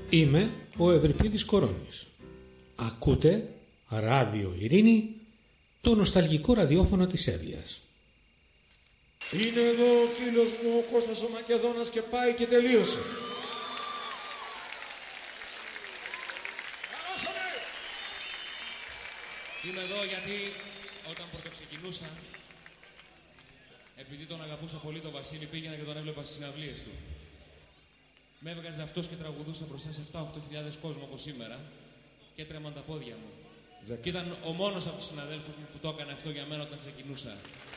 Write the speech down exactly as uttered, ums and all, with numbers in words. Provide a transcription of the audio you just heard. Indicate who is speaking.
Speaker 1: Είμαι ο Ευρυπίδης Κορώνης. Ακούτε Ράδιο Ειρήνη, το νοσταλγικό ραδιόφωνο της Εύβοιας.
Speaker 2: Είναι εδώ ο φίλος μου ο Κώστας ο Μακεδόνας και πάει και τελείωσε.
Speaker 3: Είμαι εδώ γιατί όταν πρωτοξεκινούσα, επειδή τον αγαπούσα πολύ τον Βασίλη, πήγαινα και τον έβλεπα στις συναυλίες του. Με έβγαζε αυτός και τραγουδούσα μπροστά σε επτά οχτώ χιλιάδες κόσμο όπως σήμερα και έτρεμαν τα πόδια μου. Δεκα. Και ήταν ο μόνος από τους συναδέλφους μου που το έκανε αυτό για μένα όταν ξεκινούσα.